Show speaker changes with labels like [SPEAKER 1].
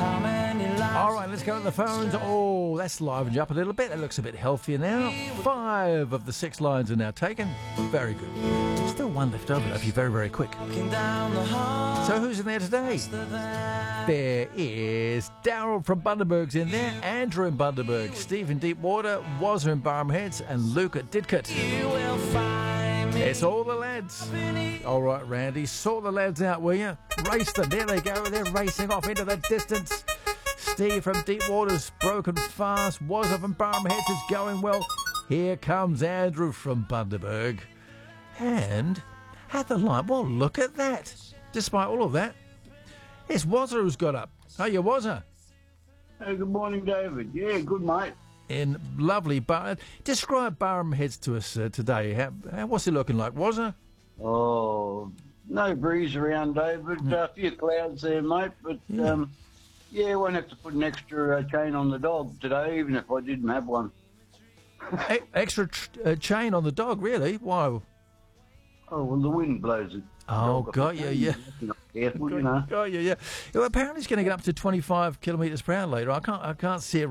[SPEAKER 1] All right, let's go to the phones. Oh, that's livened you up a little bit. That looks a bit healthier now. 5 of the 6 lines are now taken. Very good. Still one left over, though, if you're very, very quick. So who's in there today? There is Daryl from Bundaberg's in there, Andrew in Bundaberg, Steve in Deepwater, Wazza in Barham Heads, and Luke at Didcot. It's all the lads. All right, Randy, sort the lads out, will you? Race them. There they go. They're racing off into the distance. Steve from Deepwater's broken fast. Wazza from Barham Heads is going well. Here comes Andrew from Bundaberg. And at the line, well, look at that. Despite all of that, it's Wazza who's got up. Oh, you Wazza?
[SPEAKER 2] Hey, good morning, David. Yeah, good, mate.
[SPEAKER 1] In lovely Bar. Describe Barham Heads to us today. What's it looking like, Wazza?
[SPEAKER 2] Oh, no breeze around, David. A few clouds there, mate. But, yeah, won't have to put an extra chain on the dog today, even if I didn't have one.
[SPEAKER 1] Extra chain on the dog, really? Why?
[SPEAKER 2] Oh, well, the wind blows it.
[SPEAKER 1] Oh, got you, yeah.
[SPEAKER 2] Careful, you know.
[SPEAKER 1] Got you, yeah. Well, apparently it's going to get up to 25 kilometres per hour later. I can't see it